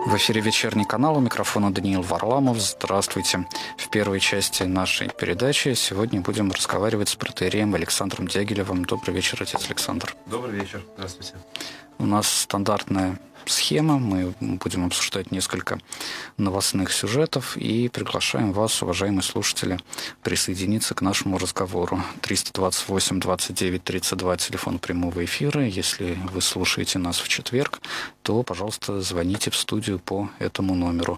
В эфире «Вечерний канал», у микрофона Даниил Варламов. Здравствуйте. В первой части нашей передачи сегодня будем разговаривать с протоиереем Александром Дягилевым. Добрый вечер, отец Александр. Добрый вечер. Здравствуйте. У нас стандартная схема. Мы будем обсуждать несколько новостных сюжетов и приглашаем вас, уважаемые слушатели, присоединиться к нашему разговору. 328-29-32, телефон прямого эфира. Если вы слушаете нас в четверг, то, пожалуйста, звоните в студию по этому номеру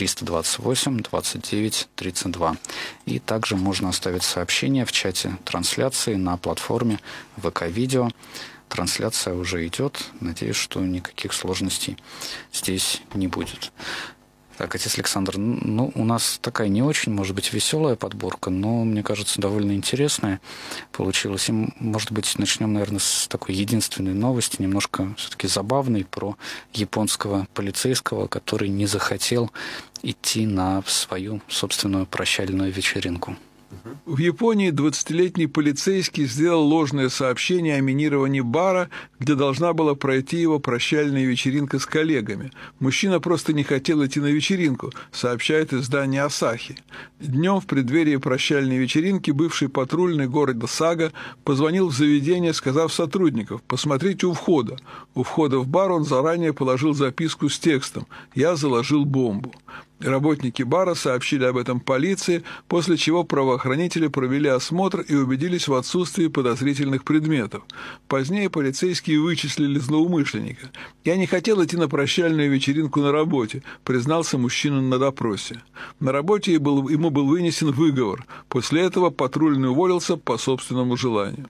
328-29-32. И также можно оставить сообщение в чате трансляции на платформе ВК-видео. Трансляция уже идет. Надеюсь, что никаких сложностей здесь не будет. Так, отец Александр, у нас такая не очень, может быть, веселая подборка, но, мне кажется, довольно интересная получилась. И, может быть, начнем, наверное, с такой единственной новости, немножко все-таки забавной, про японского полицейского, который не захотел идти на свою собственную прощальную вечеринку. В Японии 20-летний полицейский сделал ложное сообщение о минировании бара, где должна была пройти его прощальная вечеринка с коллегами. Мужчина просто не хотел идти на вечеринку, сообщает издание «Асахи». Днем в преддверии прощальной вечеринки бывший патрульный города Сага позвонил в заведение, сказав сотрудников: «Посмотрите у входа». У входа в бар он заранее положил записку с текстом: «Я заложил бомбу». Работники бара сообщили об этом полиции, после чего правоохранители провели осмотр и убедились в отсутствии подозрительных предметов. Позднее полицейские вычислили злоумышленника. «Я не хотел идти на прощальную вечеринку на работе», признался мужчина на допросе. На работе ему был вынесен выговор. После этого патрульный уволился по собственному желанию.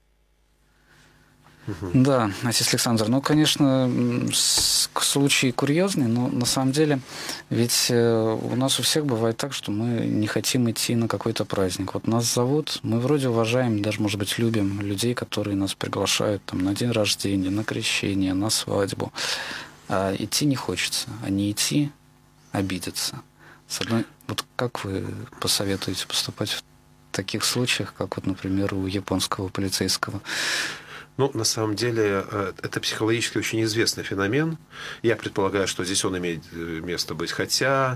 Да, отец Александр, конечно, случай курьезный, но на самом деле ведь у нас у всех бывает так, что мы не хотим идти на какой-то праздник. Вот нас зовут, мы вроде уважаем, даже, может быть, любим людей, которые нас приглашают там, на день рождения, на крещение, на свадьбу. А идти не хочется, а не идти — обидеться. Вот как вы посоветуете поступать в таких случаях, как вот, например, у японского полицейского? На самом деле, это психологически очень известный феномен. Я предполагаю, что здесь он имеет место быть. Хотя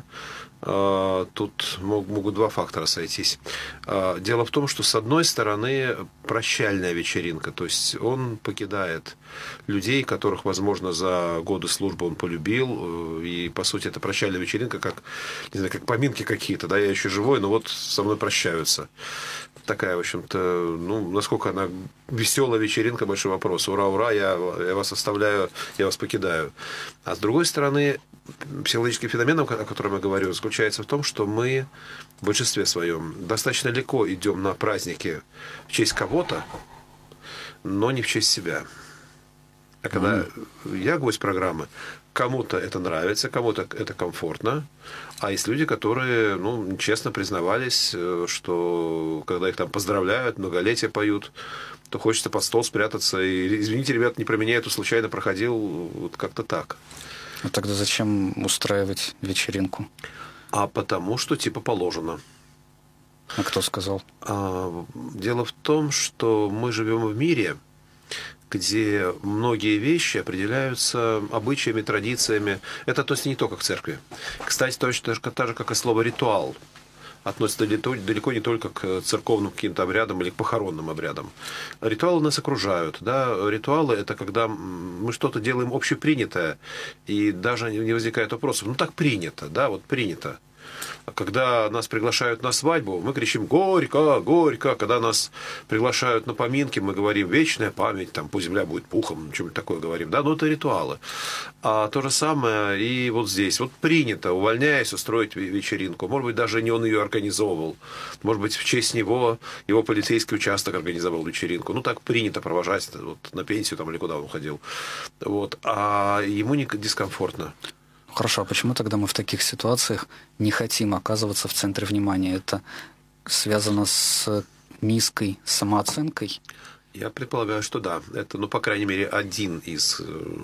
тут могут два фактора сойтись. Дело в том, что, с одной стороны, прощальная вечеринка. То есть он покидает людей, которых, возможно, за годы службы он полюбил. И, по сути, это прощальная вечеринка, как, не знаю, как поминки какие-то. Да, я еще живой, но вот со мной прощаются. Такая, в общем-то, насколько она веселая вечеринка, большой вопрос. Ура, ура, я вас оставляю, я вас покидаю. А с другой стороны, психологический феномен, о котором я говорю, заключается в том, что мы в большинстве своем достаточно легко идем на праздники в честь кого-то, но не в честь себя. А когда я гость программы, кому-то это нравится, кому-то это комфортно, а есть люди, которые, честно признавались, что когда их там поздравляют, многолетие поют, то хочется под стол спрятаться и: извините, ребят, не про меня, это случайно проходил, вот как-то так. А тогда зачем устраивать вечеринку? А потому что типа положено. А кто сказал? Дело в том, что мы живем в мире, где многие вещи определяются обычаями, традициями. Это, то есть, не только к церкви. Кстати, точно так же, как и слово «ритуал», относится далеко не только к церковным каким-то обрядам или к похоронным обрядам. Ритуалы нас окружают. Да? Ритуалы – это когда мы что-то делаем общепринятое, и даже не возникает вопросов. Так принято, да, вот принято. Когда нас приглашают на свадьбу, мы кричим «Горько! Горько!». Когда нас приглашают на поминки, мы говорим «Вечная память», там, «Пусть земля будет пухом», что-нибудь такое говорим. Да, это ритуалы. А то же самое и вот здесь. Вот принято, увольняясь, устроить вечеринку. Может быть, даже не он ее организовывал. Может быть, в честь него его полицейский участок организовал вечеринку. Так принято провожать на пенсию там, или куда он уходил. А ему не дискомфортно. Хорошо, а почему тогда мы в таких ситуациях не хотим оказываться в центре внимания? Это связано с низкой самооценкой? Я предполагаю, что да. Это, по крайней мере, один из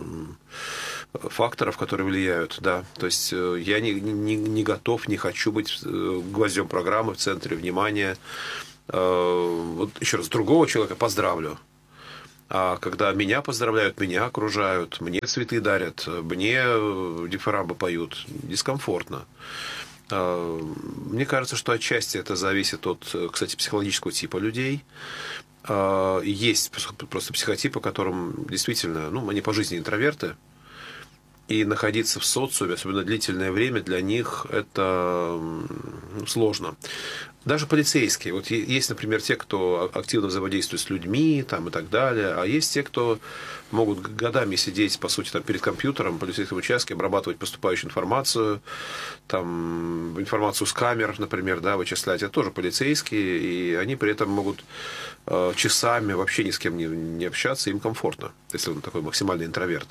факторов, которые влияют, да. То есть я не готов, не хочу быть гвоздем программы в центре внимания. Еще раз, другого человека поздравлю. А когда меня поздравляют, меня окружают, мне цветы дарят, мне дифирамбы поют, дискомфортно. Мне кажется, что отчасти это зависит от, кстати, психологического типа людей. Есть просто психотипы, которым действительно, они по жизни интроверты, и находиться в социуме, особенно длительное время, для них это сложно. Даже полицейские. Вот есть, например, те, кто активно взаимодействует с людьми там, и так далее, а есть те, кто могут годами сидеть, по сути, там, перед компьютером в полицейском участке, обрабатывать поступающую информацию, там, информацию с камер, например, да, вычислять. Это тоже полицейские, и они при этом могут часами вообще ни с кем не общаться, им комфортно, если он такой максимальный интроверт.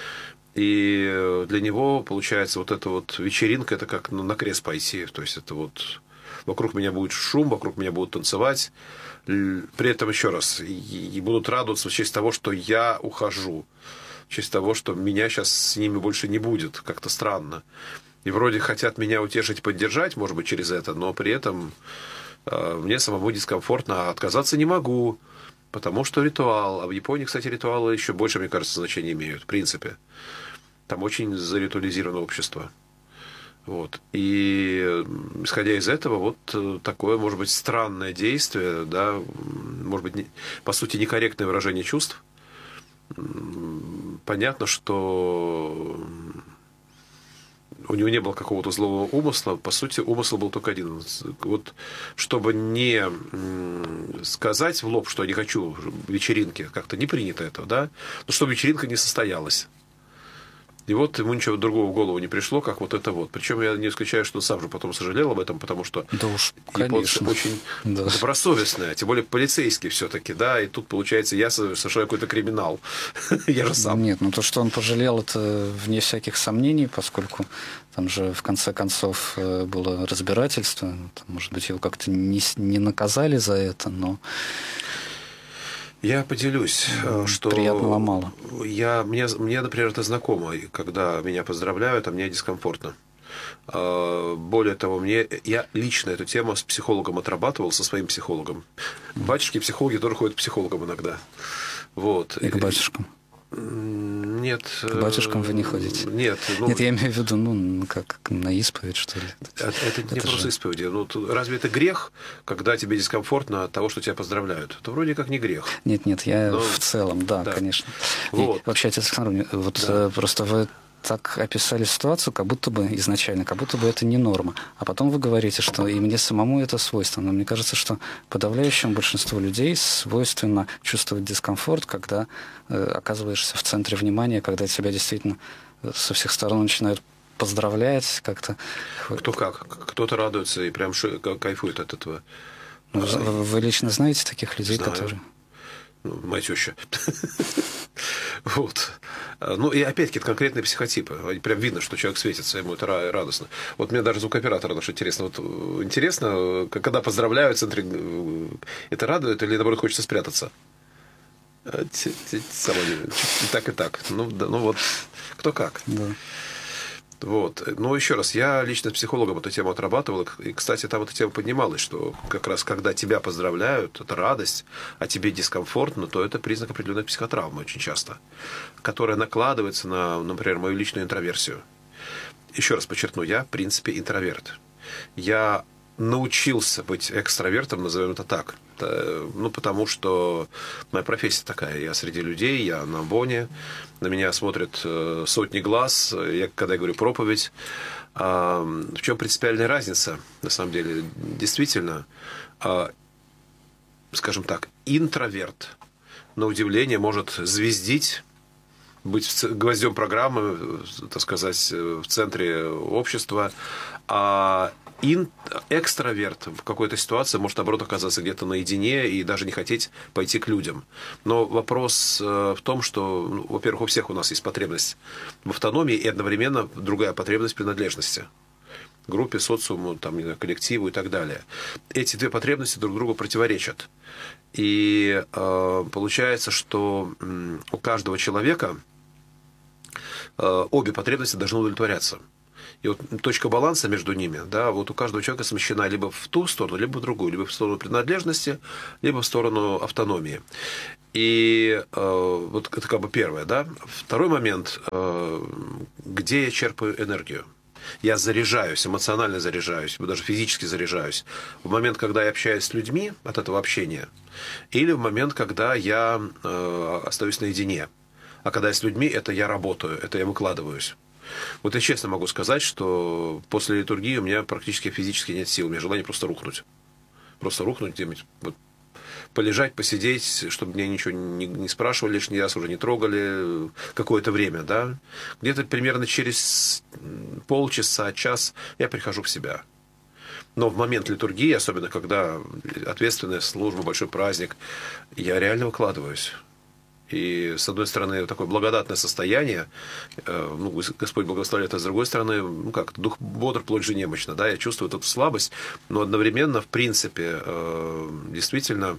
И для него, получается, вот эта вот вечеринка, это как на крест пойти, то есть это вот... Вокруг меня будет шум, вокруг меня будут танцевать. При этом, еще раз, и будут радоваться в честь того, что я ухожу. В честь того, что меня сейчас с ними больше не будет. Как-то странно. И вроде хотят меня утешить, поддержать, может быть, через это, но при этом мне самому дискомфортно, а отказаться не могу. Потому что ритуал. А в Японии, кстати, ритуалы еще больше, мне кажется, значения имеют. В принципе. Там очень заритуализировано общество. Вот. И исходя из этого, вот такое, может быть, странное действие, да, может быть, по сути, некорректное выражение чувств. Понятно, что у него не было какого-то злого умысла. По сути, умысл был только один. Вот, чтобы не сказать в лоб, что я не хочу вечеринки, как-то не принято этого, да, но чтобы вечеринка не состоялась. И вот ему ничего другого в голову не пришло, как вот это вот. Причем я не исключаю, что он сам же потом сожалел об этом, потому что да уж, японцы очень добросовестные, тем более полицейские все-таки, да, и тут, получается, я совершаю какой-то криминал. Я же сам. Нет, то, что он пожалел, это вне всяких сомнений, поскольку там же в конце концов было разбирательство, там, может быть, его как-то не наказали за это, но... Я поделюсь, что... Приятного мало. Мне, например, это знакомо, когда меня поздравляют, а мне дискомфортно. Более того, я лично эту тему с психологом отрабатывал, со своим психологом. Батюшки-психологи тоже ходят к психологам иногда. Вот. И к батюшкам? Нет. К батюшкам вы не ходите? Нет. Нет, я имею в виду, как на исповедь, что ли? Это не просто исповедь. Разве это грех, когда тебе дискомфортно от того, что тебя поздравляют? Это вроде как не грех. Нет, в целом, да, конечно. Вот. И вообще, отец Александр, просто вы так описали ситуацию, как будто бы изначально, как будто бы это не норма. А потом вы говорите, что и мне самому это свойственно. Мне кажется, что подавляющему большинству людей свойственно чувствовать дискомфорт, когда оказываешься в центре внимания, когда тебя действительно со всех сторон начинают поздравлять как-то. Кто как. Кто-то радуется и прям кайфует от этого. Вы лично знаете таких людей, Знаю. которые... Моя теща. Вот. И опять-таки, это конкретные психотипы. Прям видно, что человек светится, ему это радостно. Вот мне даже звукооператора наш интересно. Вот интересно, когда поздравляют в центре, это радует или, наоборот, хочется спрятаться? Так и так. Вот, кто как. Да. Вот. Но еще раз, я лично с психологом эту тему отрабатывал. И, кстати, там эта тема поднималась, что как раз когда тебя поздравляют, это радость, а тебе дискомфортно, то это признак определенной психотравмы очень часто, которая накладывается на, например, мою личную интроверсию. Еще раз подчеркну, я, в принципе, интроверт. Я научился быть экстравертом, назовем это так. Потому что моя профессия такая. Я среди людей, я на Боне, на меня смотрят сотни глаз, когда я говорю проповедь. В чем принципиальная разница, на самом деле? Действительно, скажем так, интроверт, на удивление, может звездить, быть гвоздем программы, так сказать, в центре общества, а экстраверт в какой-то ситуации может, наоборот, оказаться где-то наедине и даже не хотеть пойти к людям. Но вопрос в том, что, во-первых, у всех у нас есть потребность в автономии и одновременно другая потребность принадлежности. Группе, социуму, коллективу и так далее. Эти две потребности друг другу противоречат. И получается, что у каждого человека обе потребности должны удовлетворяться. И вот точка баланса между ними, да, вот у каждого человека смещена либо в ту сторону, либо в другую, либо в сторону принадлежности, либо в сторону автономии. И вот это как бы первое, да. Второй момент, где я черпаю энергию. Я заряжаюсь, эмоционально заряжаюсь, даже физически заряжаюсь. В момент, когда я общаюсь с людьми от этого общения, или в момент, когда я остаюсь наедине. А когда я с людьми, это я работаю, это я выкладываюсь. Вот я честно могу сказать, что после литургии у меня практически физически нет сил. У меня желание просто рухнуть. Просто рухнуть где-нибудь, вот, полежать, посидеть, чтобы меня ничего не спрашивали лишний раз, уже не трогали какое-то время, да. Где-то примерно через полчаса, час я прихожу в себя. Но в момент литургии, особенно когда ответственная служба, большой праздник, я реально выкладываюсь. И, с одной стороны, такое благодатное состояние, ну, Господь благословляет, а с другой стороны, ну, как, дух бодр, плоть же немощна, да, я чувствую эту слабость, но одновременно, в принципе, действительно,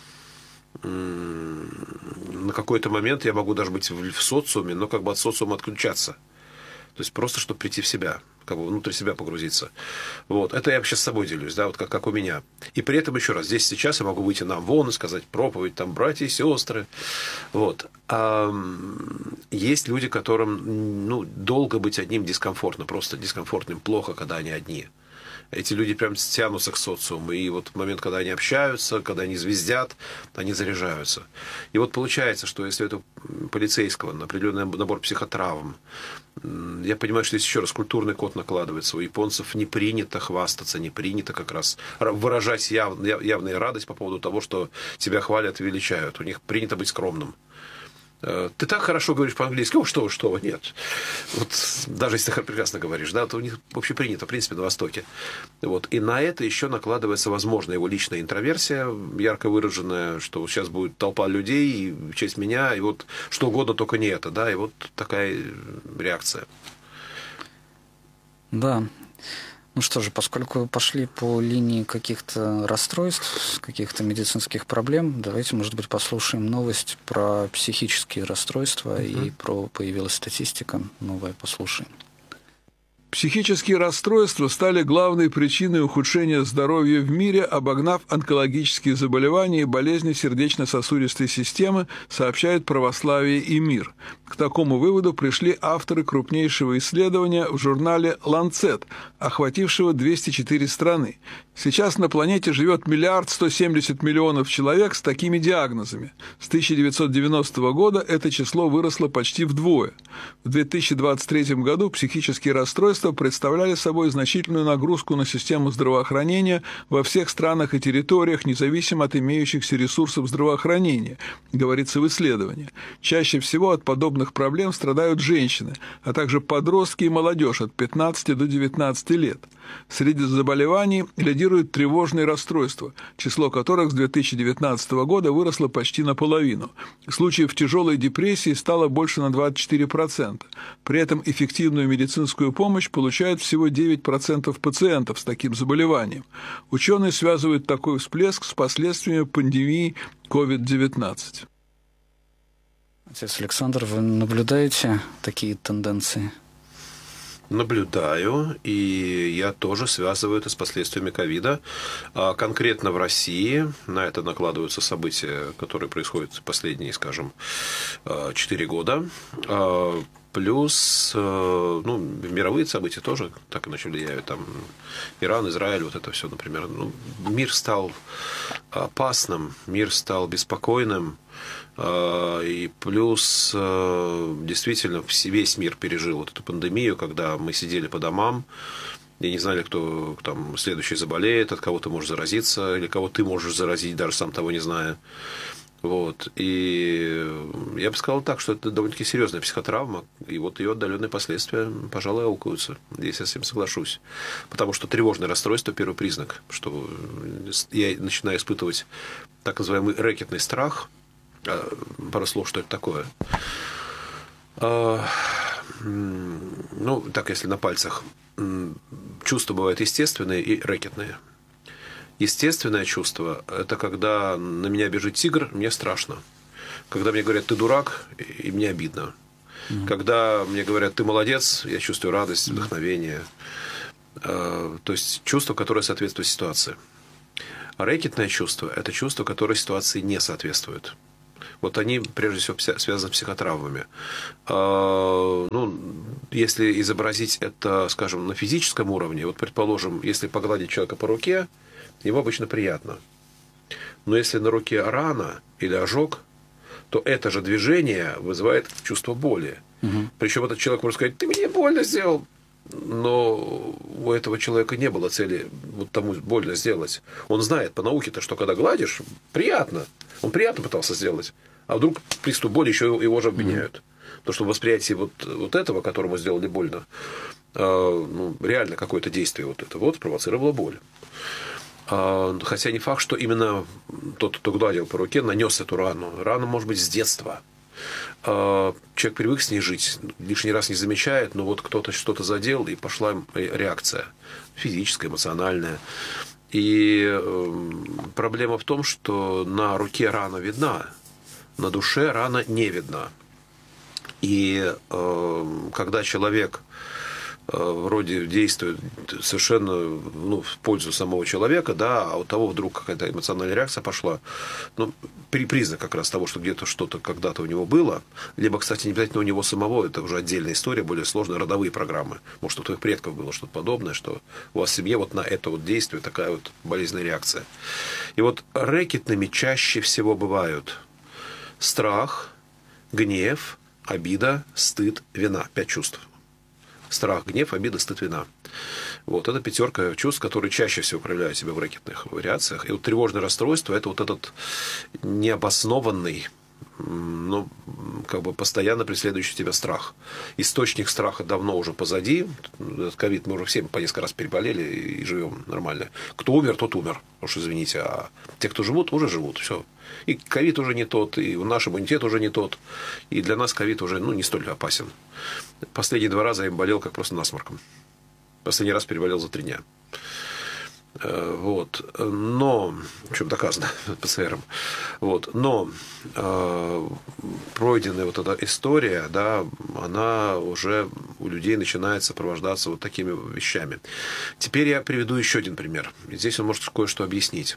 на какой-то момент я могу даже быть в социуме, но как бы от социума отключаться. То есть просто, чтобы прийти в себя, как бы внутрь себя погрузиться. Вот. Это я вообще с собой делюсь, да, вот как у меня. И при этом еще раз, здесь сейчас я могу выйти на вон и сказать проповедь, там, братья и сестры. Вот. А есть люди, которым, ну, долго быть одним дискомфортно, просто дискомфортно им плохо, когда они одни. Эти люди прям тянутся к социуму. И вот в момент, когда они общаются, когда они звездят, они заряжаются. И вот получается, что если это полицейского на определенный набор психотравм, я понимаю, что здесь еще раз культурный код накладывается. У японцев не принято хвастаться, не принято как раз выражать явную радость по поводу того, что тебя хвалят и величают. У них принято быть скромным. Ты так хорошо говоришь по-английски. О, что вы, нет. Вот, даже если ты прекрасно говоришь, да, то у них вообще принято, в принципе, на Востоке. Вот. И на это еще накладывается, возможно, его личная интроверсия, ярко выраженная, что сейчас будет толпа людей и в честь меня, и вот что угодно, только не это, да, и вот такая реакция. Да. Ну что же, поскольку пошли по линии каких-то расстройств, каких-то медицинских проблем, давайте, может быть, послушаем новость про психические расстройства и появилась статистика новая, послушаем. Психические расстройства стали главной причиной ухудшения здоровья в мире, обогнав онкологические заболевания и болезни сердечно-сосудистой системы, сообщает «Православие и мир». К такому выводу пришли авторы крупнейшего исследования в журнале «Ланцет», охватившего 204 страны. Сейчас на планете живет 1 170 000 000 человек с такими диагнозами. С 1990 года это число выросло почти вдвое. В 2023 году психические расстройства представляли собой значительную нагрузку на систему здравоохранения во всех странах и территориях, независимо от имеющихся ресурсов здравоохранения, говорится в исследовании. Чаще всего от подобных проблем страдают женщины, а также подростки и молодежь от 15 до 19 лет. Среди заболеваний лидируют тревожные расстройства, число которых с 2019 года выросло почти наполовину. Случаев тяжелой депрессии стало больше на 24%. При этом эффективную медицинскую помощь получают всего 9% пациентов с таким заболеванием. Ученые связывают такой всплеск с последствиями пандемии COVID-19. Отец Александр, вы наблюдаете такие тенденции? Наблюдаю, и я тоже связываю это с последствиями ковида. Конкретно в России на это накладываются события, которые происходят последние, скажем, 4 года. Плюс, ну, мировые события тоже так иначе влияют. Там Иран, Израиль, вот это все, например. Ну, мир стал опасным, мир стал беспокойным. И плюс, действительно, весь мир пережил вот эту пандемию, когда мы сидели по домам и не знали, кто там следующий заболеет, от кого ты можешь заразиться, или кого ты можешь заразить, даже сам того не зная. Вот. И я бы сказал так, что это довольно-таки серьезная психотравма, и вот ее отдаленные последствия, пожалуй, аукаются. Здесь я с этим соглашусь. Потому что тревожное расстройство – первый признак, что я начинаю испытывать так называемый рэкетный страх. Пару слов, что это такое. Ну, так, если на пальцах. Чувства бывают естественные и рэкетные. Естественное чувство – это когда на меня бежит тигр, мне страшно. Когда мне говорят, ты дурак, и мне обидно. Когда мне говорят, ты молодец, я чувствую радость, вдохновение. То есть чувство, которое соответствует ситуации. А рэкетное чувство – это чувство, которое ситуации не соответствует. вот они, прежде всего, связаны с психотравмами. Если изобразить это, скажем, на физическом уровне, вот, предположим, если погладить человека по руке, ему обычно приятно. Но если на руке рана или ожог, то это же движение вызывает чувство боли. Причем этот человек может сказать: ты мне больно сделал. Но у этого человека не было цели вот тому больно сделать. Он знает по науке-то, что когда гладишь, приятно. Он приятно пытался сделать. А вдруг приступ боли, еще его же обвиняют. Потому что в восприятии вот этого, которому сделали больно, реально какое-то действие вот это вот провоцировало боль. Хотя не факт, что именно тот, кто гладил по руке, нанес эту рану. Рана может быть с детства. Человек привык с ней жить, лишний раз не замечает, но вот кто-то что-то задел, и пошла реакция физическая, эмоциональная. И проблема в том, что на руке рана видна, на душе рана не видна. И когда человек вроде действует совершенно в пользу самого человека, да, а у того вдруг какая-то эмоциональная реакция пошла, признак как раз того, что где-то что-то когда-то у него было, либо, кстати, не обязательно у него самого, это уже отдельная история, более сложная, родовые программы. Может, у твоих предков было что-то подобное, что у вас в семье вот на это вот действие такая вот болезненная реакция. И вот рэкетными чаще всего бывают страх, гнев, обида, стыд, вина. 5 чувств. Страх, гнев, обида, стыд, вина. Вот это 5 чувств, которые чаще всего проявляют себя в рэкетных вариациях. И вот тревожное расстройство – это вот этот необоснованный, постоянно преследующий тебя страх. Источник страха давно уже позади. Этот ковид мы уже все по несколько раз переболели и живем нормально. Кто умер, тот умер. Уж извините. А те, кто живут, уже живут. Все. И ковид уже не тот, и наш иммунитет уже не тот. И для нас ковид уже не столь опасен. Последние 2 раза я болел как просто насморком. Последний раз переболел за 3 дня. Вот. Но, в чем доказано ПЦРом. Вот. Но пройденная вот эта история, да, она уже у людей начинает сопровождаться вот такими вещами. Теперь я приведу еще один пример. Здесь он может кое-что объяснить.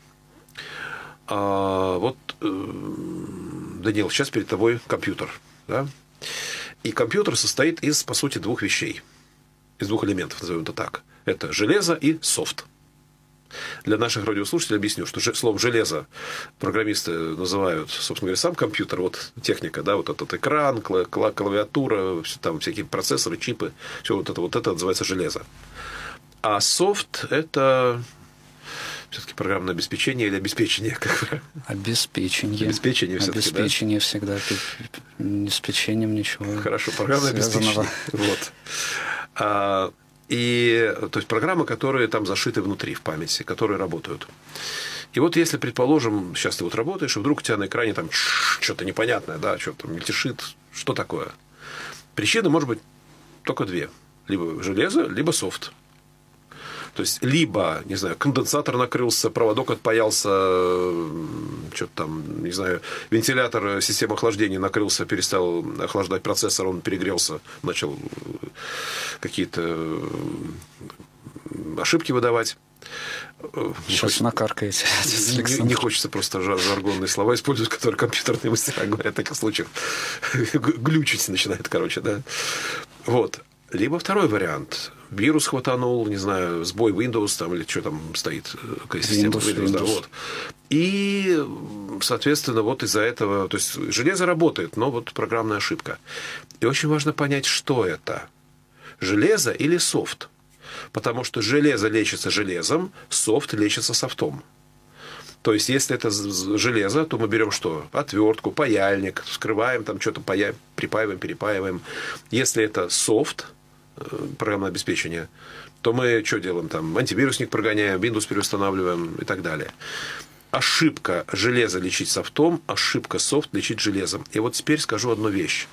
Вот, Даниил, сейчас перед тобой компьютер, да? И компьютер состоит из, по сути, 2 вещей. Из 2 элементов, назовем это так. Это железо и софт. Для наших радиослушателей объясню, что словом «железо» программисты называют, собственно говоря, сам компьютер, вот техника, да, вот этот экран, клавиатура, там всякие процессоры, чипы, все вот это называется железо. А софт – это все-таки программное обеспечение или обеспечение? Обеспечение. Обеспечение все-таки, обеспечение всегда. Обеспечением ничего. Хорошо, программное обеспечение. Вот. То есть программы, которые там зашиты внутри, в памяти, которые работают. И вот если, предположим, сейчас ты вот работаешь, и вдруг у тебя на экране там что-то непонятное, да, что-то там мельтешит, что такое? Причины может быть только 2. Либо железо, либо софт. То есть, либо, не знаю, конденсатор накрылся, проводок отпаялся, что-то там, не знаю, вентилятор системы охлаждения накрылся, перестал охлаждать процессор, он перегрелся, начал какие-то ошибки выдавать. Сейчас накаркаете. Не хочется просто жаргонные слова использовать, которые компьютерные мастера говорят в таких случаях. Глючить начинает, короче, да. Вот. Либо второй вариант. Вирус хватанул, не знаю, сбой Windows там, или что там стоит, какая система Windows. Да, вот. И, соответственно, вот из-за этого, то есть железо работает, но вот программная ошибка. И очень важно понять, что это. Железо или софт. Потому что железо лечится железом, софт лечится софтом. То есть, если это железо, то мы берем что? Отвертку, паяльник, вскрываем, там что-то припаиваем, перепаиваем. Если это софт, программное обеспечение, то мы что делаем? Там антивирусник прогоняем, Windows переустанавливаем и так далее. Ошибка железа лечить софтом, ошибка софт лечить железом. И вот теперь скажу одну вещь.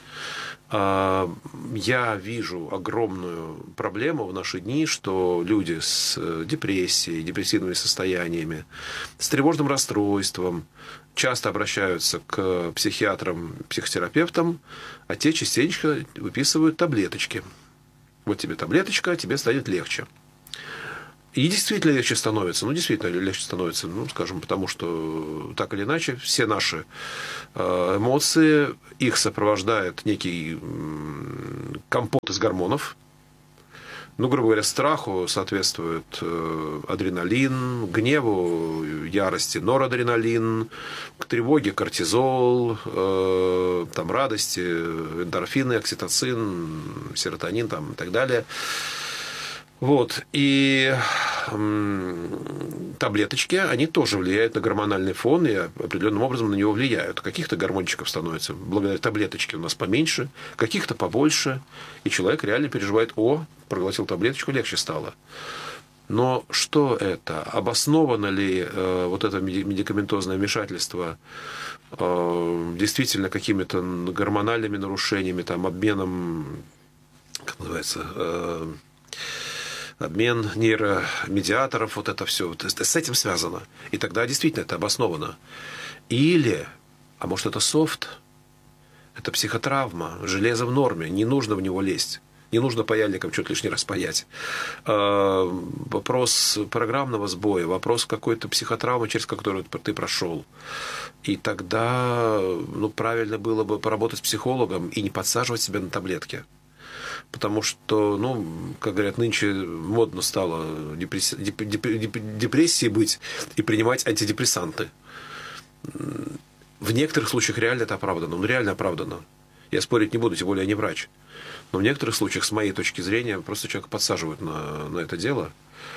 Я вижу огромную проблему в наши дни, что люди с депрессией, депрессивными состояниями, с тревожным расстройством часто обращаются к психиатрам, психотерапевтам, а те частенько выписывают таблеточки. Вот тебе таблеточка, тебе станет легче. И действительно легче становится. Ну, действительно легче становится, ну, скажем, потому что так или иначе все наши эмоции, их сопровождает некий компот из гормонов. Ну, грубо говоря, страху соответствует адреналин, гневу, ярости норадреналин, к тревоге кортизол, там, радости, эндорфины, окситоцин, серотонин там, и так далее. Вот. И таблеточки, они тоже влияют на гормональный фон и определенным образом на него влияют. Каких-то гормончиков становится благодаря таблеточке у нас поменьше, каких-то побольше. И человек реально переживает: о, проглотил таблеточку, легче стало. Но что это? Обосновано ли вот это медикаментозное вмешательство действительно какими-то гормональными нарушениями, там, обменом, как называется, обмен нейромедиаторов, вот это все с этим связано. И тогда действительно это обосновано. Или, а может, это софт, это психотравма, железо в норме, не нужно в него лезть. Не нужно паяльником что-то лишний раз паять. Вопрос программного сбоя, вопрос какой-то психотравмы, через которую ты прошел. И тогда, ну, правильно было бы поработать с психологом и не подсаживать себя на таблетки. Потому что, ну, как говорят, нынче модно стало депрессии быть и принимать антидепрессанты. В некоторых случаях реально это оправдано. Ну, реально оправдано. Я спорить не буду, тем более я не врач. Но в некоторых случаях, с моей точки зрения, просто человека подсаживают на это дело.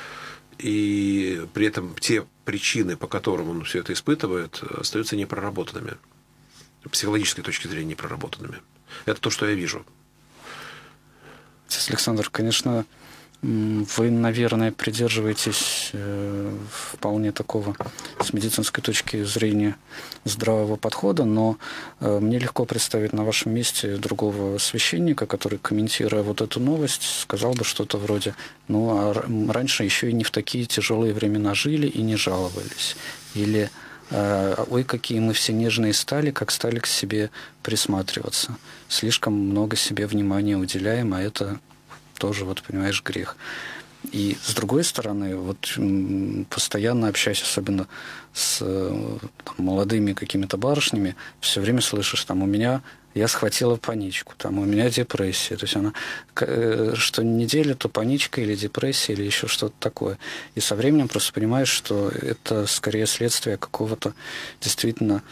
И при этом те причины, по которым он все это испытывает, остаются непроработанными. С психологической точки зрения непроработанными. Это то, что я вижу. Александр, конечно, вы, наверное, придерживаетесь вполне такого, с медицинской точки зрения, здравого подхода, но мне легко представить на вашем месте другого священника, который, комментируя вот эту новость, сказал бы что-то вроде: ну, а раньше еще и не в такие тяжелые времена жили и не жаловались. Или ой, какие мы все нежные стали, как стали к себе присматриваться. Слишком много себе внимания уделяем, а это тоже, вот, понимаешь, грех. И с другой стороны, вот постоянно общаясь, особенно с там, молодыми какими-то барышнями, все время слышишь, там, я схватила паничку, там, у меня депрессия. То есть она что неделю, то паничка или депрессия, или еще что-то такое. И со временем просто понимаешь, что это скорее следствие какого-то действительно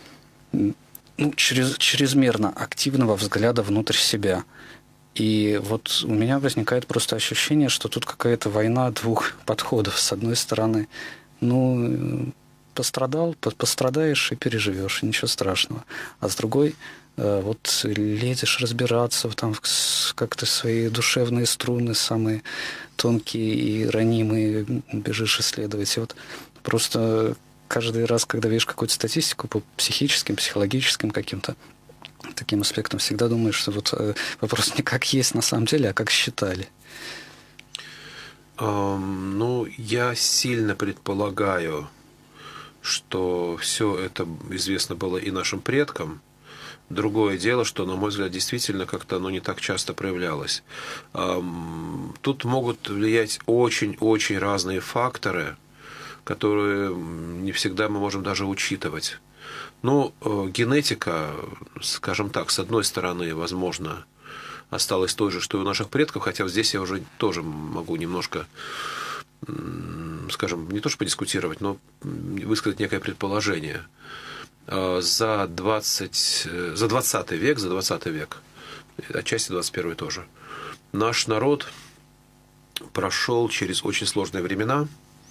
чрезмерно активного взгляда внутрь себя. И вот у меня возникает просто ощущение, что тут какая-то война двух подходов. С одной стороны, пострадаешь и переживешь, ничего страшного. А с другой, вот лезешь разбираться, там как-то свои душевные струны, самые тонкие и ранимые, бежишь исследовать. И вот просто каждый раз, когда видишь какую-то статистику по психическим, психологическим каким-то таким аспектом, всегда думаешь, что вот вопрос не как есть на самом деле, а как считали. Ну, я сильно предполагаю, что все это известно было и нашим предкам. Другое дело, что, на мой взгляд, действительно как-то оно не так часто проявлялось. Тут могут влиять очень-очень разные факторы, которые не всегда мы можем даже учитывать. Ну, генетика, скажем так, с одной стороны, возможно, осталась той же, что и у наших предков, хотя здесь я уже тоже могу немножко, скажем, не то что подискутировать, но высказать некое предположение. За 20 век, отчасти 21 тоже, наш народ прошел через очень сложные времена,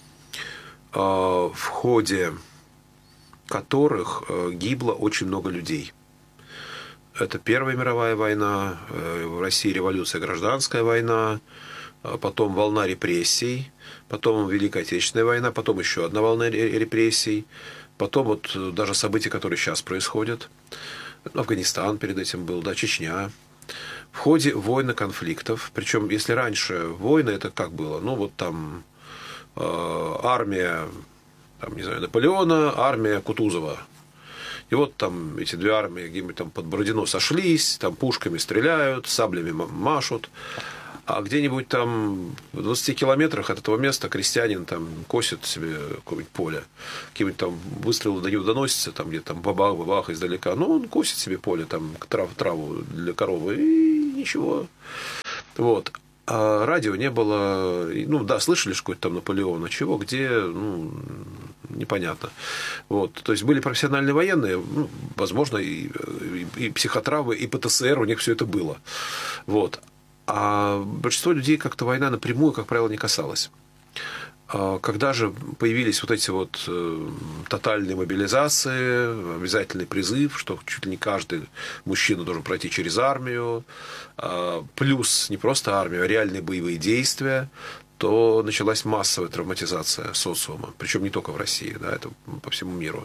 в ходе которых гибло очень много людей. Это Первая мировая война, в России революция, гражданская война, потом волна репрессий, потом Великая Отечественная война, потом еще одна волна репрессий, потом вот даже события, которые сейчас происходят. Афганистан перед этим был, да, Чечня. В ходе войн и конфликтов, причем если раньше войны, это как было? Ну вот там армия, там, не знаю, Наполеона, армия Кутузова. И вот там эти две армии где-нибудь там под Бородино сошлись, там пушками стреляют, саблями машут. А где-нибудь там в 20 километрах от этого места крестьянин там косит себе какое-нибудь поле. Какие-нибудь там выстрелы до него доносятся, там где-то там бабах издалека. Ну, он косит себе поле, там траву для коровы, и ничего. Вот. А радио не было. Ну, да, слышали что какой-то там Наполеона, чего, где, ну, непонятно. Вот. То есть были профессиональные военные, ну, возможно, и психотравмы, и ПТСР, у них все это было. Вот. А большинство людей как-то война напрямую, как правило, не касалась. Когда же появились вот эти вот тотальные мобилизации, обязательный призыв, что чуть ли не каждый мужчина должен пройти через армию, плюс не просто армию, а реальные боевые действия, то началась массовая травматизация социума. Причем не только в России, да, это по всему миру.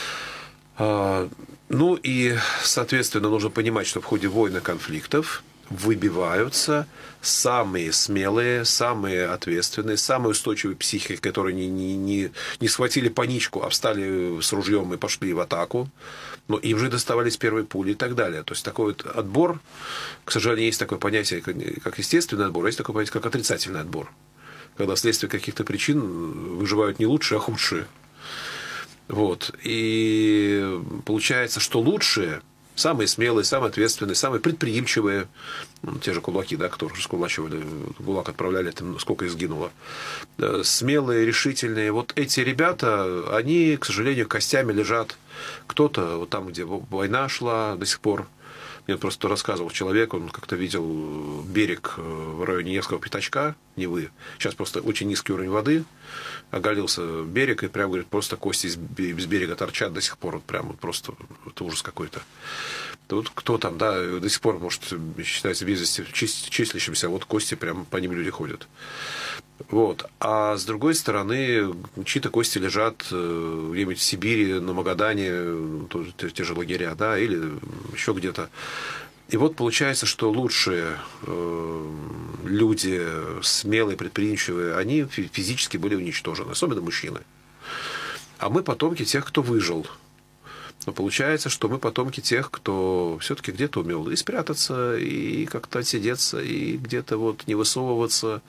Ну и, соответственно, нужно понимать, что в ходе войн и конфликтов выбиваются самые смелые, самые ответственные, самые устойчивые психики, которые не схватили паничку, а встали с ружьем и пошли в атаку. Но им же доставались первые пули и так далее. То есть такой вот отбор, к сожалению, есть такое понятие, как естественный отбор, а есть такое понятие, как отрицательный отбор. Когда вследствие каких-то причин выживают не лучшие, а худшие. Вот. И получается, что лучшие, самые смелые, самые ответственные, самые предприимчивые, ну, те же кулаки, да, которые раскулачивали, ГУЛАГ отправляли, там сколько их сгинуло, смелые, решительные, вот эти ребята, они, к сожалению, костями лежат. Кто-то вот там, где война шла до сих пор. Мне просто рассказывал человек, он как-то видел берег в районе Невского пятачка, Невы. Сейчас просто очень низкий уровень воды. Оголился берег, и прям, говорит, просто кости с берега торчат до сих пор. Вот прям вот просто это ужас какой-то. Вот кто там, да, до сих пор, может, считается без вести числящимся, а вот кости прям по ним люди ходят. Вот. А с другой стороны, чьи-то кости лежат где-нибудь в Сибири, на Магадане, те же лагеря, да, или еще где-то. И вот получается, что лучшие люди, смелые, предприимчивые, они физически были уничтожены, особенно мужчины. А мы потомки тех, кто выжил. Но получается, что мы потомки тех, кто все-таки где-то умел и спрятаться, и как-то отсидеться, и где-то вот не высовываться.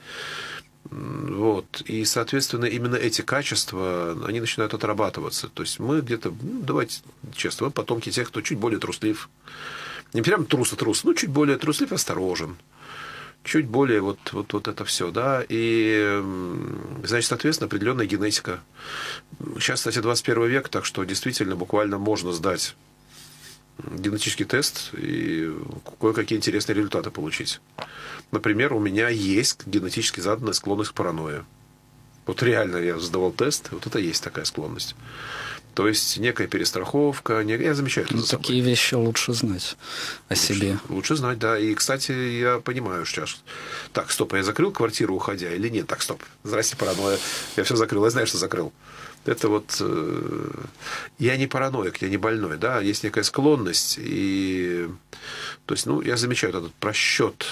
Вот. И, соответственно, именно эти качества, они начинают отрабатываться. То есть мы где-то, ну, давайте честно, мы потомки тех, кто чуть более труслив. Не прям трус, но чуть более труслив, осторожен. Чуть более вот это все, да. И, значит, соответственно, определенная генетика. Сейчас, кстати, 21 век, так что действительно буквально можно сдать генетический тест и кое-какие интересные результаты получить. Например, у меня есть генетически заданная склонность к паранойи. Вот реально я сдавал тест, вот это есть такая склонность. То есть некая перестраховка, я замечаю это за собой. Такие вещи лучше знать о себе. Лучше знать, да. И, кстати, я понимаю сейчас. Так, стоп, я закрыл квартиру, уходя, или нет? Так, стоп. Здрасте, паранойя. Я все закрыл. Я знаю, что закрыл. Это вот... Я не параноик, я не больной, да. Есть некая склонность. И... То есть, ну, я замечаю этот просчет.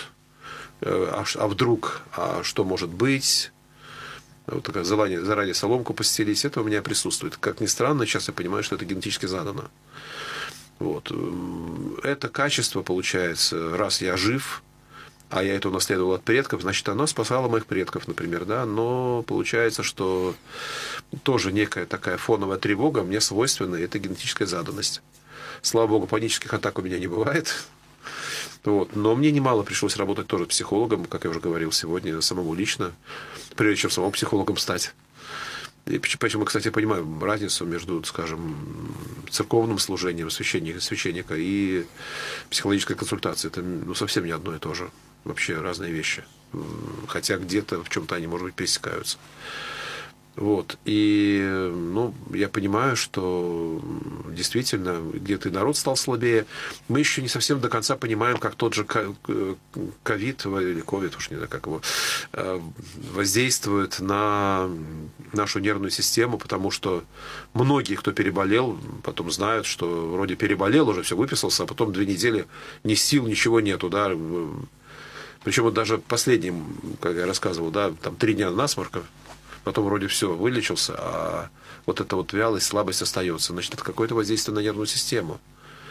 А вдруг? А что может быть? Вот такое заранее соломку постелить, это у меня присутствует. Как ни странно, сейчас я понимаю, что это генетически задано. Вот. Это качество, получается, раз я жив, а я это унаследовал от предков, значит, оно спасало моих предков, например, да, но получается, что тоже некая такая фоновая тревога мне свойственна, и это генетическая заданность. Слава богу, панических атак у меня не бывает. Вот. Но мне немало пришлось работать тоже психологом, как я уже говорил сегодня, самому лично, прежде чем самому психологом стать. И почему, кстати, я понимаю разницу между, скажем, церковным служением священника и психологической консультацией. Это, ну, совсем не одно и то же. Вообще разные вещи. Хотя где-то в чем-то они, может быть, пересекаются. Вот. И, ну, я понимаю, что действительно где-то и народ стал слабее. Мы еще не совсем до конца понимаем, как тот же ковид, или ковид, уж не знаю, как его, воздействует на нашу нервную систему, потому что многие, кто переболел, потом знают, что вроде переболел, уже все выписался, а потом 2 недели ни сил, ничего нету, да. Причем вот даже последним, как я рассказывал, да, там 3 дня насморка, потом вроде все, вылечился, а вот эта вот вялость, слабость остается. Значит, это какое-то воздействие на нервную систему.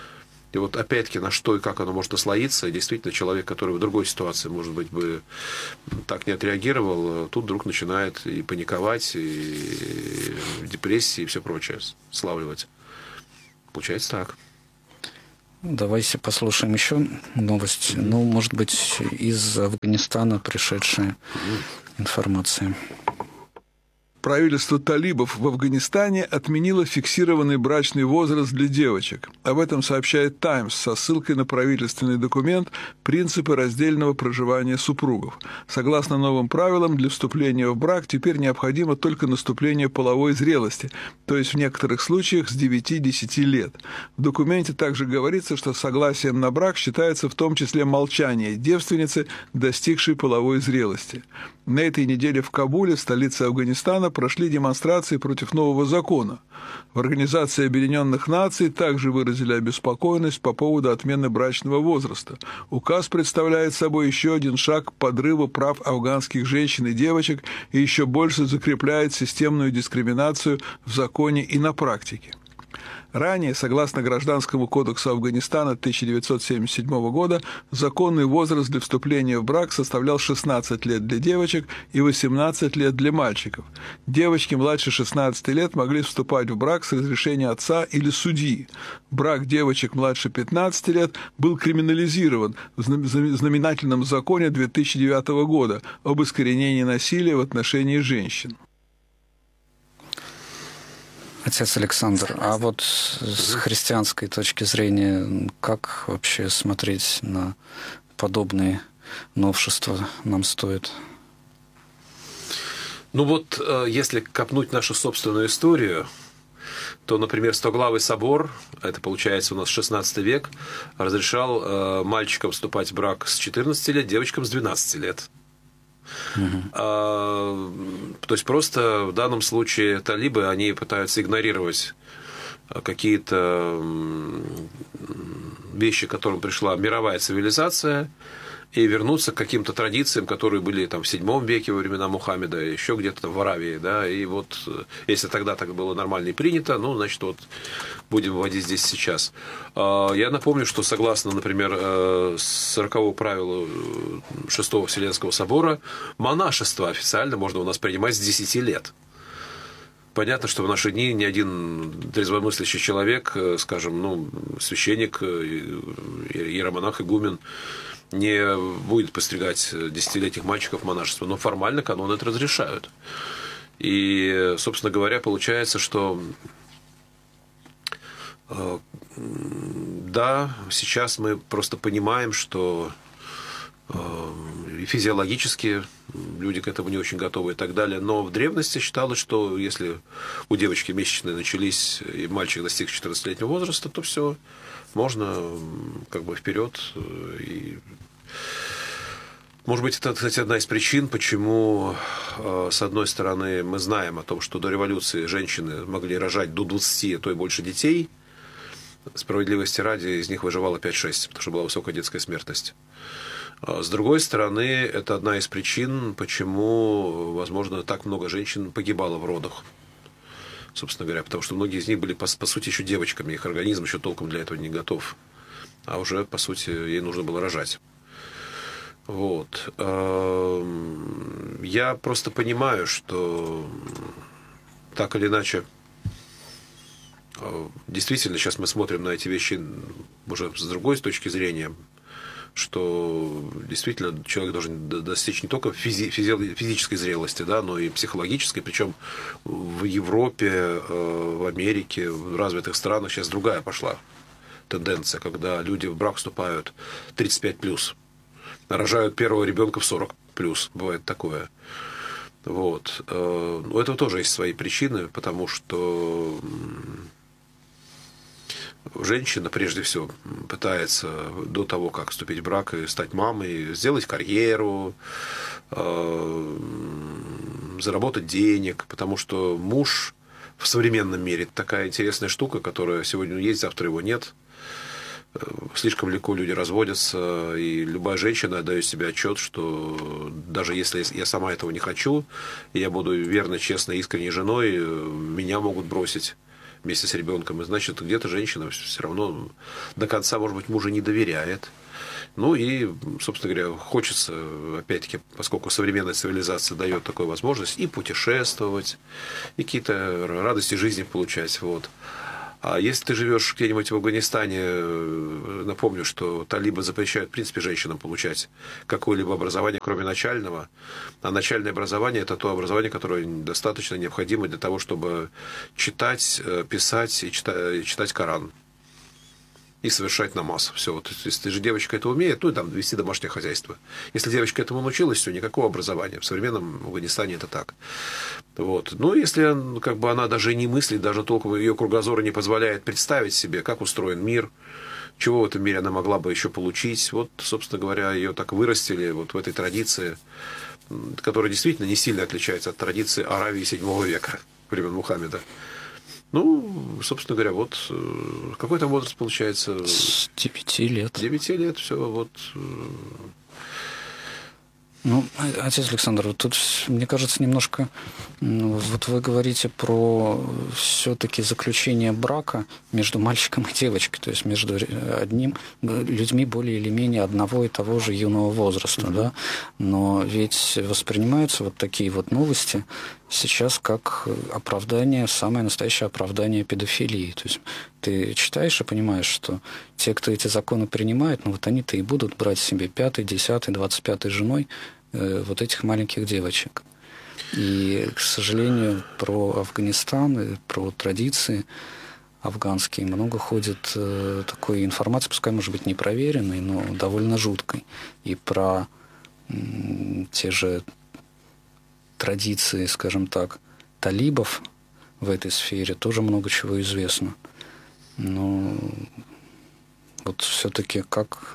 И вот опять-таки на что и как оно может наслоиться, и действительно человек, который в другой ситуации, может быть, бы так не отреагировал, тут вдруг начинает и паниковать, и депрессии, и все прочее славливать. Получается так. Давайте послушаем еще новость. Ну, может быть, из Афганистана пришедшая информация. Правительство талибов в Афганистане отменило фиксированный брачный возраст для девочек. Об этом сообщает «Таймс» со ссылкой на правительственный документ «Принципы раздельного проживания супругов». Согласно новым правилам, для вступления в брак теперь необходимо только наступление половой зрелости, то есть в некоторых случаях с 9-10 лет. В документе также говорится, что согласием на брак считается в том числе молчание девственницы, достигшей половой зрелости. На этой неделе в Кабуле, столице Афганистана, прошли демонстрации против нового закона. В Организации Объединенных Наций также выразили обеспокоенность по поводу отмены брачного возраста. Указ представляет собой еще один шаг к подрыву прав афганских женщин и девочек и еще больше закрепляет системную дискриминацию в законе и на практике. Ранее, согласно Гражданскому кодексу Афганистана 1977 года, законный возраст для вступления в брак составлял 16 лет для девочек и 18 лет для мальчиков. Девочки младше 16 лет могли вступать в брак с разрешения отца или судьи. Брак девочек младше 15 лет был криминализирован в знаменательном законе 2009 года об искоренении насилия в отношении женщин. Отец Александр, а вот с христианской точки зрения, как вообще смотреть на подобные новшества нам стоит? Ну вот, если копнуть нашу собственную историю, то, например, Стоглавый собор, это получается у нас 16 век, разрешал мальчикам вступать в брак с 14 лет, девочкам с 12 лет. То есть просто в данном случае талибы, они пытаются игнорировать какие-то вещи, к которым пришла мировая цивилизация, и вернуться к каким-то традициям, которые были там в VII веке во времена Мухаммеда, еще где-то там в Аравии, да, и вот если тогда так было нормально и принято, ну, значит, вот будем вводить здесь сейчас. Я напомню, что согласно, например, 40-го правилу Шестого Вселенского собора, монашество официально можно у нас принимать с 10 лет. Понятно, что в наши дни ни один трезвомыслящий человек, скажем, ну, священник, иеромонах, игумен, не будет постригать 10-летних мальчиков в монашество, но формально каноны это разрешают. И, собственно говоря, получается, что да, сейчас мы просто понимаем, что и физиологически люди к этому не очень готовы и так далее. Но в древности считалось, что если у девочки месячные начались, и мальчик достиг 14-летнего возраста, то все, можно как бы вперед. И... Может быть, это, кстати, одна из причин, почему, с одной стороны, мы знаем о том, что до революции женщины могли рожать до 20, а то и больше детей. Справедливости ради, из них выживало 5-6, потому что была высокая детская смертность. С другой стороны, это одна из причин, почему, возможно, так много женщин погибало в родах. Собственно говоря, потому что многие из них были, по сути, еще девочками. Их организм еще толком для этого не готов. А уже, по сути, ей нужно было рожать. Вот. Я просто понимаю, что так или иначе, действительно, сейчас мы смотрим на эти вещи уже с другой точки зрения, что действительно человек должен достичь не только физической зрелости, да, но и психологической. Причем в Европе, в Америке, в развитых странах сейчас другая пошла тенденция, когда люди в брак вступают 35+, рожают первого ребенка в 40+, бывает такое. Вот. У этого тоже есть свои причины, потому что женщина, прежде всего, пытается до того, как вступить в брак и стать мамой, сделать карьеру, заработать денег, потому что муж в современном мире – такая интересная штука, которая сегодня есть, завтра его нет. Слишком легко люди разводятся, и любая женщина отдает себе отчет, что даже если я сама этого не хочу, и я буду верной, честной, искренней женой, меня могут бросить. вместе с ребенком. И, значит, где-то женщина все равно до конца, может быть, мужа не доверяет. Ну и, собственно говоря, хочется, опять-таки, поскольку современная цивилизация дает такую возможность, и путешествовать, и какие-то радости жизни получать. Вот. А если ты живешь где-нибудь в Афганистане, напомню, что талибы запрещают, в принципе, женщинам получать какое-либо образование, кроме начального. А начальное образование – это то образование, которое достаточно необходимо для того, чтобы читать, писать и читать Коран. И совершать намаз. Все. Вот, если же девочка это умеет, ну и там вести домашнее хозяйство. Если девочка этому научилась, все, никакого образования. В современном Афганистане это так. Вот. Ну, если как бы она даже не мыслит, даже толком ее кругозор не позволяет представить себе, как устроен мир, чего в этом мире она могла бы еще получить. Вот, собственно говоря, ее так вырастили вот в этой традиции, которая действительно не сильно отличается от традиции Аравии VII века, времен Мухаммеда. Ну, собственно говоря, вот какой там возраст получается? С 9 лет. 9 лет, все, вот. Ну, отец Александр, вот тут, мне кажется, немножко, вот вы говорите про все-таки заключение брака между мальчиком и девочкой, то есть между людьми более или менее одного и того же юного возраста, да, но ведь воспринимаются вот такие вот новости сейчас как оправдание, самое настоящее оправдание педофилии. То есть ты читаешь и понимаешь, что те, кто эти законы принимает, ну вот они-то и будут брать себе 5-й, 10-й, 25-й женой вот этих маленьких девочек. И, к сожалению, про Афганистан и про традиции афганские много ходит такой информации, пускай, может быть, непроверенной, но довольно жуткой. И про те же традиции, скажем так, талибов в этой сфере тоже много чего известно. Но вот все-таки как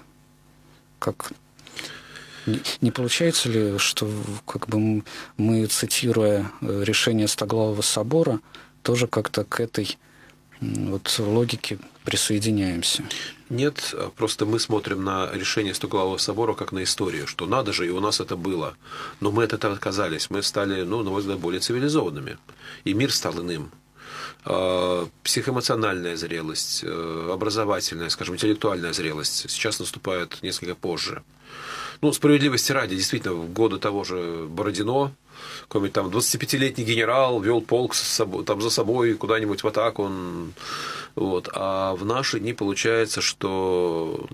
не получается ли, что как бы мы, цитируя решение Стоглавого собора, тоже как-то к этой вот логике присоединяемся? Нет, просто мы смотрим на решение Стоглавого собора как на историю, что надо же, и у нас это было. Но мы от этого отказались, мы стали, ну, на мой взгляд, более цивилизованными. И мир стал иным. Психоэмоциональная зрелость, образовательная, скажем, интеллектуальная зрелость сейчас наступает несколько позже. Ну, справедливости ради, действительно, в годы того же Бородино, какой-нибудь там 25-летний генерал вел полк там за собой куда-нибудь в атаку. Вот. А в наши дни получается, что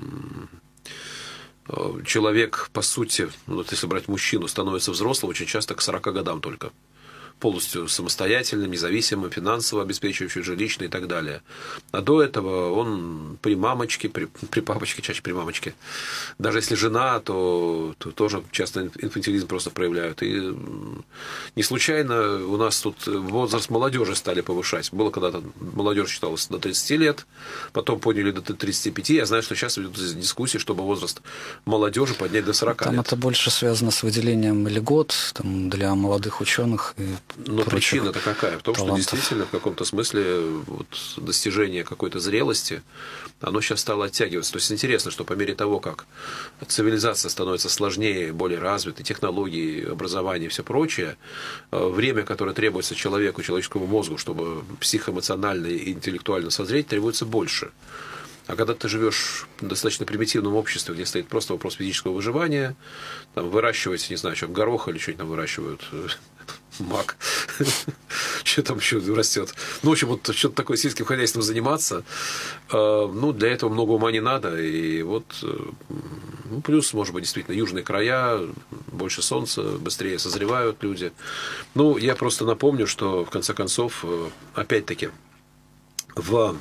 человек, по сути, вот если брать мужчину, становится взрослым очень часто к 40 годам только. Полностью самостоятельным, независимым, финансово обеспечивающим, жилищно и так далее. А до этого он при мамочке, при папочке, чаще при мамочке. Даже если жена, то тоже часто инфантилизм просто проявляют. И не случайно у нас тут возраст молодежи стали повышать. Было когда-то молодежь считалась до 30 лет, потом подняли до 35. Я знаю, что сейчас идут дискуссии, чтобы возраст молодежи поднять до 40 там лет. Это больше связано с выделением льгот там, для молодых ученых и но причина-то какая? В том, талантов. что действительно в каком-то смысле вот, достижение какой-то зрелости, оно сейчас стало оттягиваться. То есть интересно, что по мере того, как цивилизация становится сложнее, более развитой, технологии, образование и все прочее, время, которое требуется человеку, человеческому мозгу, чтобы психоэмоционально и интеллектуально созреть, требуется больше. А когда ты живешь в достаточно примитивном обществе, где стоит просто вопрос физического выживания, там выращивать, не знаю, что, горох или что-нибудь там выращивают, мак, что там еще растет. Ну, в общем, вот что-то такое сельским хозяйством заниматься, ну, для этого много ума не надо. И вот, ну, плюс, может быть, действительно, южные края, больше солнца, быстрее созревают люди. Ну, я просто напомню, что, в конце концов, опять-таки, в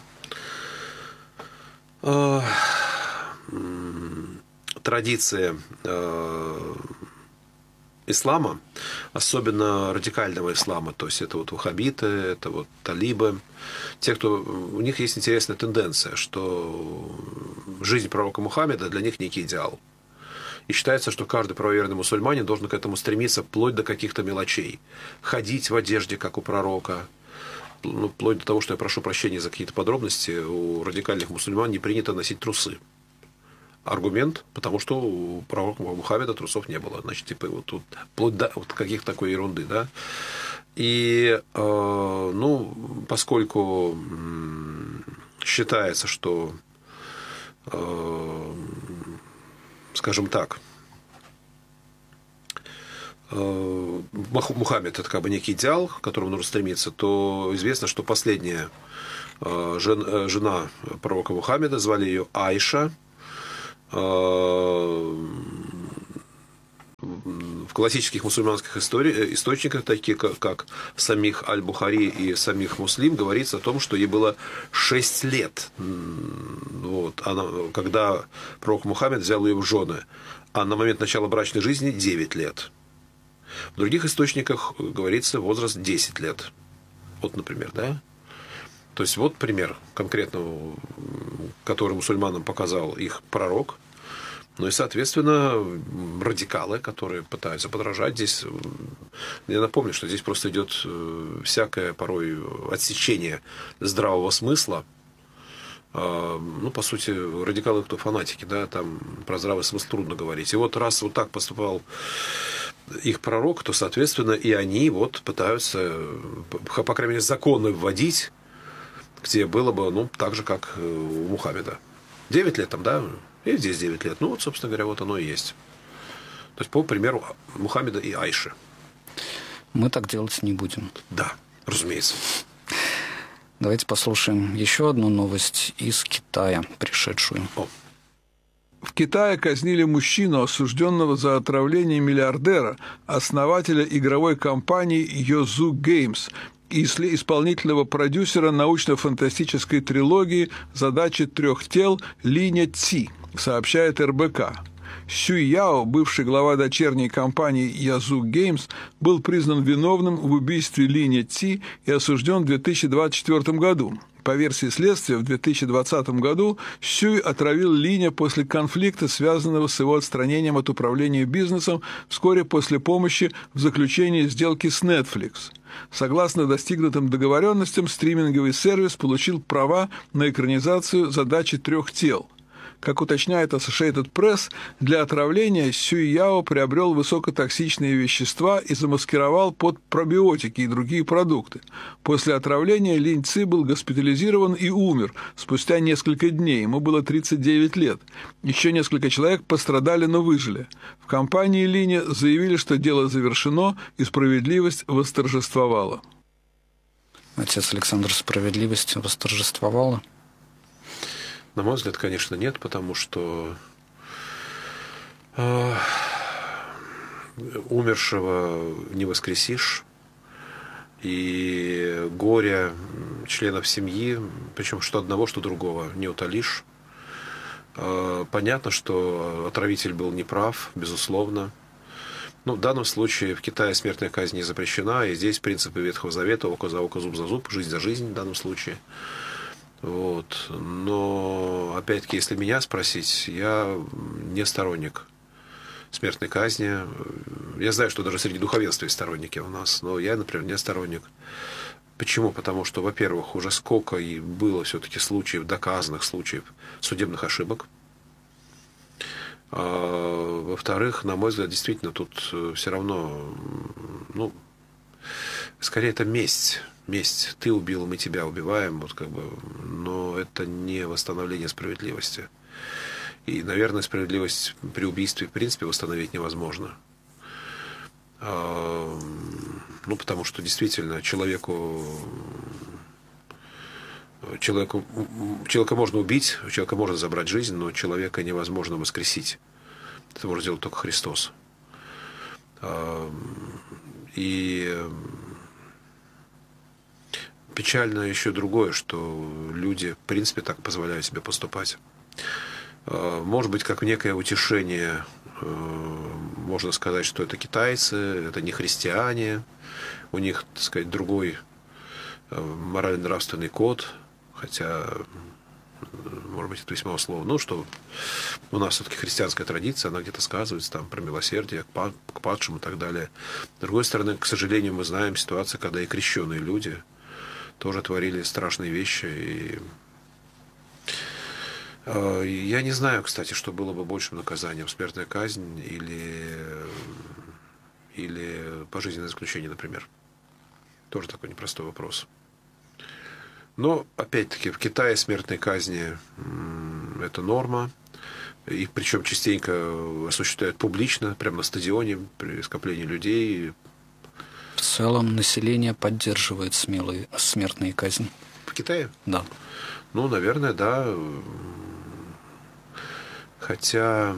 традиции ислама, особенно радикального ислама, то есть это вот ваххабиты, это вот талибы, те, кто, у них есть интересная тенденция, что жизнь пророка Мухаммеда для них некий идеал. И считается, что каждый правоверный мусульманин должен к этому стремиться вплоть до каких-то мелочей. Ходить в одежде, как у пророка. Ну, вплоть до того, что я прошу прощения за какие-то подробности, у радикальных мусульман не принято носить трусы. аргумент, потому что у пророка Мухаммеда трусов не было. Значит, типа, вот тут вплоть до вот каких-то такой ерунды, да. И, поскольку считается, что, скажем так, Мухаммед – это как бы некий идеал, к которому нужно стремиться, то известно, что последняя жена пророка Мухаммеда, звали ее Айша. В классических мусульманских источниках, таких как самих Аль-Бухари и самих Муслим, говорится о том, что ей было 6 лет, вот, когда пророк Мухаммед взял ее в жены, а на момент начала брачной жизни 9 лет. В других источниках говорится возраст 10 лет. Вот, например, да? То есть, вот пример конкретного, который мусульманам показал их пророк. Ну и, соответственно, радикалы, которые пытаются подражать здесь. Я напомню, что здесь просто идет всякое порой отсечение здравого смысла. По сути, радикалы кто? Фанатики, да, там про здравый смысл трудно говорить. И вот раз вот так поступал их пророк, то, соответственно, и они вот пытаются, по крайней мере, законы вводить, где было бы, так же, как у Мухаммеда. 9 лет там, да, и здесь 9 лет. Ну, вот, собственно говоря, вот оно и есть. То есть, по примеру Мухаммеда и Айши. Мы так делать не будем. Да, разумеется. Давайте послушаем еще одну новость из Китая, пришедшую. В Китае казнили мужчину, осужденного за отравление миллиардера, основателя игровой компании Youzu Games и исполнительного продюсера научно-фантастической трилогии «Задачи трех тел» Линя Ци, сообщает РБК. Сюй Яо, бывший глава дочерней компании Youzu Games, был признан виновным в убийстве Линя Ци и осужден в 2024 году. По версии следствия, в 2020 году Сюй отравил Линя после конфликта, связанного с его отстранением от управления бизнесом вскоре после помощи в заключении сделки с Netflix. Согласно достигнутым договоренностям, стриминговый сервис получил права на экранизацию «Задачи трех тел». Как уточняет Associated Press, для отравления Сюй Яо приобрел высокотоксичные вещества и замаскировал под пробиотики и другие продукты. После отравления Линь Ци был госпитализирован и умер спустя несколько дней, ему было 39 лет. Еще несколько человек пострадали, но выжили. В компании Линя заявили, что дело завершено и справедливость восторжествовала. Отец Александр, справедливость восторжествовала? На мой взгляд, конечно, нет, потому что умершего не воскресишь, и горе членов семьи, причем что одного, что другого, не утолишь. Понятно, что отравитель был неправ, безусловно. В данном случае в Китае смертная казнь не запрещена, и здесь принципы Ветхого Завета: око за око, зуб за зуб, жизнь за жизнь в данном случае. Вот. Но, опять-таки, если меня спросить, я не сторонник смертной казни. Я знаю, что даже среди духовенства есть сторонники у нас, но я, например, не сторонник. Почему? Потому что, во-первых, уже сколько и было все-таки случаев, доказанных случаев судебных ошибок. Во-вторых, на мой взгляд, действительно, тут все равно, скорее это месть. Месть. Ты убил, мы тебя убиваем, но это не восстановление справедливости. И, наверное, справедливость при убийстве, в принципе, восстановить невозможно. Потому что действительно человека можно убить, у человека можно забрать жизнь, но человека невозможно воскресить. Это может сделать только Христос. И печально еще другое, что люди, в принципе, так позволяют себе поступать. Может быть, как некое утешение, можно сказать, что это китайцы, это не христиане, у них, так сказать, другой морально-нравственный код, хотя, может быть, это весьма условно, что у нас все-таки христианская традиция, она где-то сказывается там про милосердие к падшим и так далее. С другой стороны, к сожалению, мы знаем ситуацию, когда и крещеные люди тоже творили страшные вещи. И Я не знаю, кстати, что было бы большим наказанием: смертная казнь или пожизненное заключение, например. Тоже такой непростой вопрос. Но, опять-таки, в Китае смертной казни это норма. И причем частенько осуществляют публично, прямо на стадионе, при скоплении людей. В целом население поддерживает смертные казни. В Китае? Да. Ну, наверное, да. Хотя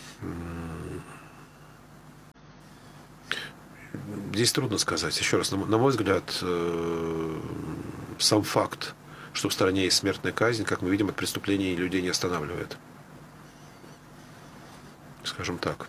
здесь трудно сказать. Еще раз, на мой взгляд, сам факт, что в стране есть смертная казнь, как мы видим, от преступлений людей не останавливает. Скажем так.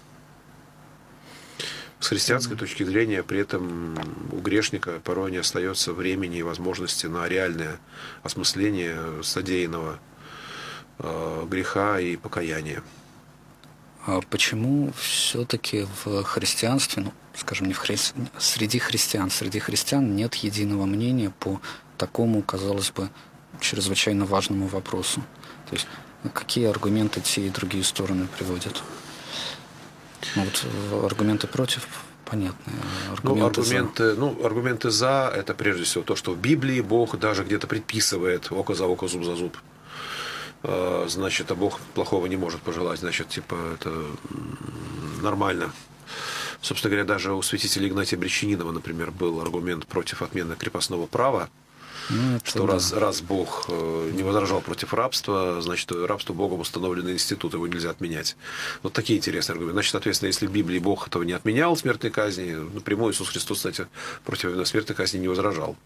С христианской точки зрения, при этом у грешника порой не остается времени и возможности на реальное осмысление содеянного греха и покаяния. А почему все-таки в христианстве, скажем, среди христиан нет единого мнения по такому, казалось бы, чрезвычайно важному вопросу? То есть какие аргументы те и другие стороны приводят? Аргументы против понятные. Аргументы за – это прежде всего то, что в Библии Бог даже где-то предписывает око за око, зуб за зуб. Значит, а Бог плохого не может пожелать, значит, это нормально. Собственно говоря, даже у святителя Игнатия Брещанинова, например, был аргумент против отмены крепостного права, что раз Бог не возражал против рабства, значит, рабство Богом установленный институт, его нельзя отменять. Вот такие интересные аргументы. Значит, соответственно, если в Библии Бог этого не отменял, смертной казни, напрямую Иисус Христос, кстати, против смертной казни не возражал.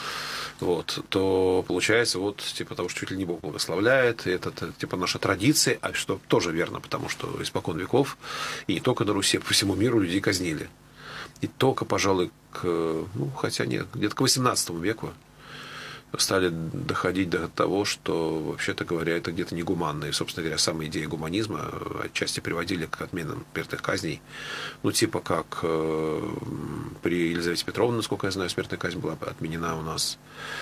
То получается, того, что чуть ли не Бог благословляет, это наша традиция, а что тоже верно, потому что испокон веков, и не только на Руси, а по всему миру людей казнили. И только, пожалуй, где-то к XVIII веку стали доходить до того, что, вообще-то говоря, это где-то негуманно. И, собственно говоря, самая идея гуманизма отчасти приводили к отменам смертных казней. Как при Елизавете Петровне, насколько я знаю, смертная казнь была отменена у нас.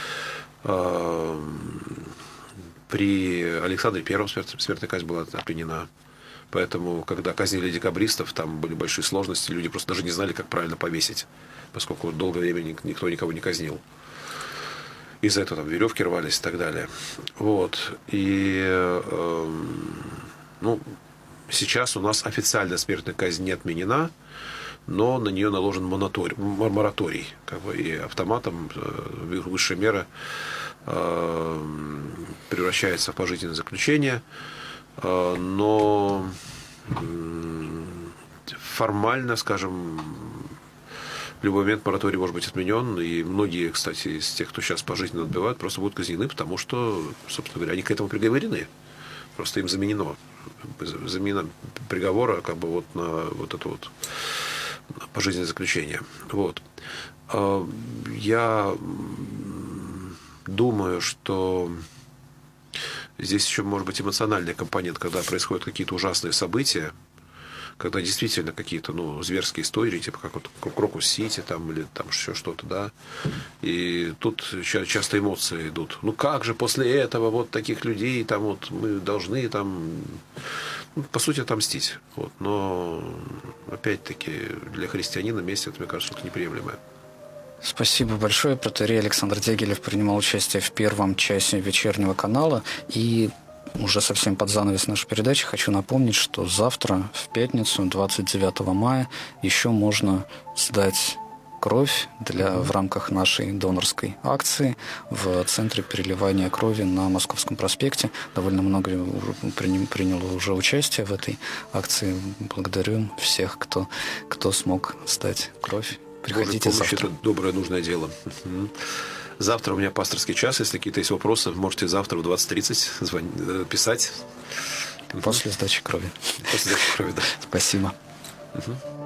При Александре Первом смертная казнь была отменена. Поэтому, когда казнили декабристов, там были большие сложности, люди просто даже не знали, как правильно повесить, поскольку долгое время никто никого не казнил. Из-за этого веревки рвались и так далее. Сейчас у нас официально смертная казнь не отменена, но на нее наложен мораторий. И автоматом высшая мера превращается в пожизненное заключение. Но формально, скажем, в любой момент мораторий может быть отменен, и многие, кстати, из тех, кто сейчас пожизненно отбывают, просто будут казнены, потому что, собственно говоря, они к этому приговорены. Просто им замена приговора на это пожизненное заключение. Я думаю, что здесь еще может быть эмоциональный компонент, когда происходят какие-то ужасные события, когда действительно какие-то зверские истории, как Крокус-Сити или еще что-то, да. И тут часто эмоции идут. Как же после этого таких людей мы должны по сути отомстить. Но опять-таки для христианина месть, это, мне кажется, что-то неприемлемое. Спасибо большое. Протоиерей Александр Дягилев принимал участие в первом часе вечернего канала. И уже совсем под занавес нашей передачи хочу напомнить, что завтра, в пятницу, 29 мая, еще можно сдать кровь в рамках нашей донорской акции в Центре переливания крови на Московском проспекте. Довольно много приняло уже участие в этой акции. Благодарю всех, кто смог сдать кровь. Приходите завтра. Это доброе, нужное дело. Завтра у меня пасторский час. Если какие-то есть вопросы, можете завтра в 20:30 писать. После сдачи крови. После сдачи крови, да. Спасибо. Угу.